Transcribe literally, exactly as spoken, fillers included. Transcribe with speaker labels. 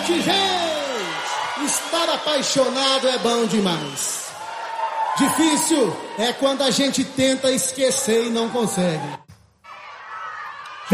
Speaker 1: noite, gente! Estar apaixonado é bom demais. Difícil é quando a gente tenta esquecer e não consegue.